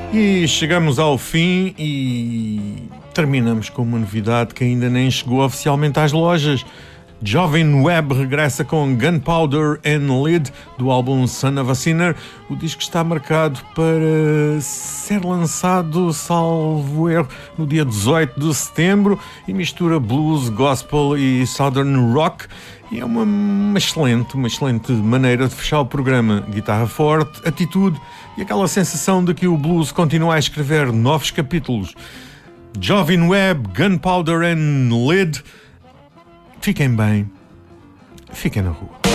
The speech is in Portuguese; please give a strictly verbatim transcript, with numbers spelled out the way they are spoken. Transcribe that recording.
E chegamos ao fim e terminamos com uma novidade que ainda nem chegou oficialmente às lojas. Jovin Webb regressa com Gunpowder and Lead do álbum Son of a Sinner. O disco está marcado para ser lançado, salvo erro, no dia dezoito de setembro e mistura blues, gospel e southern rock. E é uma, uma excelente, uma excelente maneira de fechar o programa. Guitarra forte, atitude e aquela sensação de que o blues continua a escrever novos capítulos. Jovin Webb, Gunpowder and Lead. Fiquem bem, fiquem na rua.